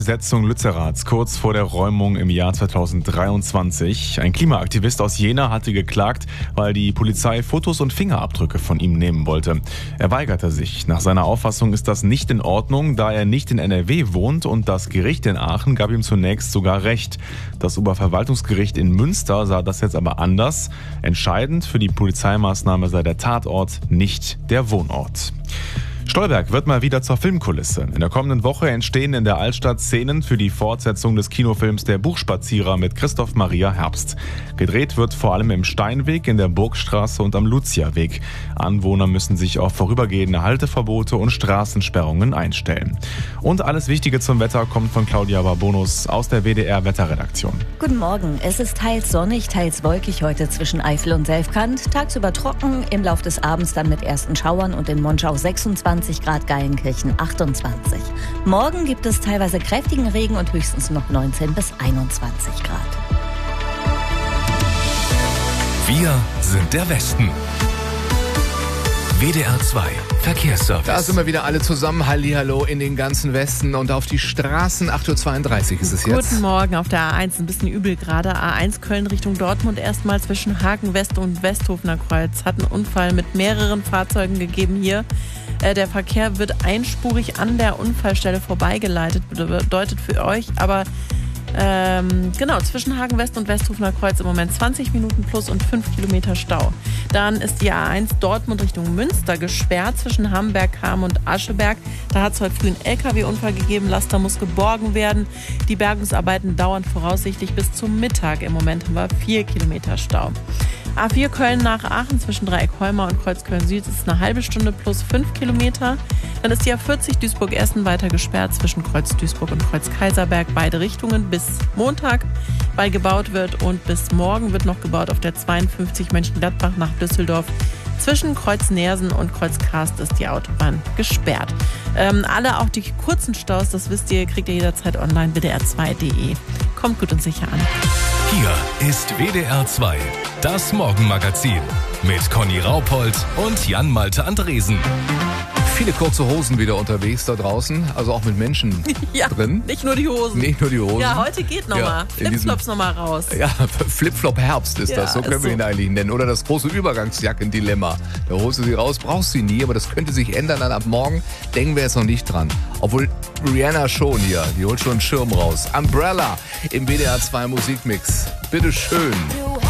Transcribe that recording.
Besetzung Lützeraths kurz vor der Räumung im Jahr 2023. Ein Klimaaktivist aus Jena hatte geklagt, weil die Polizei Fotos und Fingerabdrücke von ihm nehmen wollte. Er weigerte sich. Nach seiner Auffassung ist das nicht in Ordnung, da er nicht in NRW wohnt, und das Gericht in Aachen gab ihm zunächst sogar Recht. Das Oberverwaltungsgericht in Münster sah das jetzt aber anders. Entscheidend für die Polizeimaßnahme sei der Tatort, nicht der Wohnort. Stolberg wird mal wieder zur Filmkulisse. In der kommenden Woche entstehen in der Altstadt Szenen für die Fortsetzung des Kinofilms Der Buchspazierer mit Christoph Maria Herbst. Gedreht wird vor allem im Steinweg, in der Burgstraße und am Luziaweg. Anwohner müssen sich auf vorübergehende Halteverbote und Straßensperrungen einstellen. Und alles Wichtige zum Wetter kommt von Claudia Barbonus aus der WDR-Wetterredaktion. Guten Morgen. Es ist teils sonnig, teils wolkig heute zwischen Eifel und Selfkant. Tagsüber trocken, im Lauf des Abends dann mit ersten Schauern und in Monschau 26 Grad, Geilenkirchen 28. Morgen gibt es teilweise kräftigen Regen und höchstens noch 19 bis 21 Grad. Wir sind der Westen. WDR 2 Verkehrsservice. Da sind wir wieder alle zusammen. Hallihallo in den ganzen Westen und auf die Straßen. 8.32 Uhr ist es jetzt. Guten Morgen auf der A1. Ein bisschen übel gerade. A1 Köln Richtung Dortmund. Erstmal zwischen Hagen West und Westhofener Kreuz. Hat einen Unfall mit mehreren Fahrzeugen gegeben hier. Der Verkehr wird einspurig an der Unfallstelle vorbeigeleitet. Bedeutet für euch aber zwischen Hagen West und Westhofener Kreuz im Moment 20 Minuten plus und 5 Kilometer Stau. Dann ist die A1 Dortmund Richtung Münster gesperrt zwischen Hamberg-Ham und Ascheberg. Da hat es heute früh einen LKW-Unfall gegeben. Laster muss geborgen werden. Die Bergungsarbeiten dauern voraussichtlich bis zum Mittag. Im Moment haben wir 4 Kilometer Stau. A4 Köln nach Aachen zwischen Dreieck-Holmer und Kreuz-Köln-Süd ist eine halbe Stunde plus 5 Kilometer. Dann ist die A40 Duisburg-Essen weiter gesperrt zwischen Kreuz-Duisburg und Kreuz-Kaiserberg. Beide Richtungen bis Montag, weil gebaut wird, und bis morgen wird noch gebaut auf der 52 Mönchengladbach nach Düsseldorf. Zwischen Kreuz-Nersen und Kreuz-Karst ist die Autobahn gesperrt. Alle, auch die kurzen Staus, das wisst ihr, kriegt ihr jederzeit online, wdr2.de. Kommt gut und sicher an. Hier ist WDR 2, das Morgenmagazin mit Conny Raupold und Jan-Malte Andresen. Viele kurze Hosen wieder unterwegs da draußen, also auch mit Menschen drin. Nicht nur die Hosen. Nicht nur die Hosen. Ja, heute geht nochmal. Flipflops nochmal raus. Ja, Flipflop-Herbst ist das, so können wir ihn eigentlich nennen. Oder das große Übergangsjacken-Dilemma. Da holst du sie raus, brauchst sie nie, aber das könnte sich ändern dann ab morgen. Denken wir jetzt noch nicht dran. Obwohl Rihanna schon hier, die holt schon einen Schirm raus. Umbrella im WDR 2 Musikmix. Bitteschön.